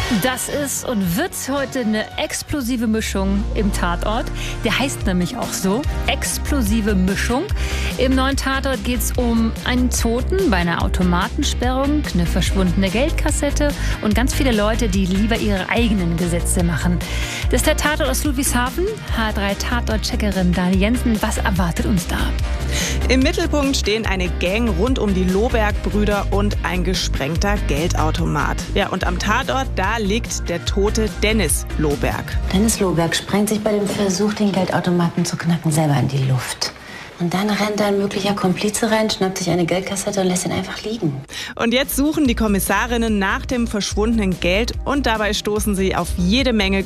Das ist und wird heute eine explosive Mischung im Tatort. Der heißt nämlich auch so, explosive Mischung. Im neuen Tatort geht es um einen Toten bei einer Automatensperrung, eine verschwundene Geldkassette und ganz viele Leute, die lieber ihre eigenen Gesetze machen. Das ist der Tatort aus Ludwigshafen. H3-Tatort-Checkerin Dani Jensen, was erwartet uns da? Im Mittelpunkt stehen eine Gang rund um die Lohberg-Brüder und ein gesprengter Geldautomat. Ja, und am Tatort, da liegt der tote Dennis Lohberg. Dennis Lohberg sprengt sich bei dem Versuch, den Geldautomaten zu knacken, selber in die Luft. Und dann rennt ein möglicher Komplize rein, schnappt sich eine Geldkassette und lässt ihn einfach liegen. Und jetzt suchen die Kommissarinnen nach dem verschwundenen Geld und dabei stoßen sie auf jede Menge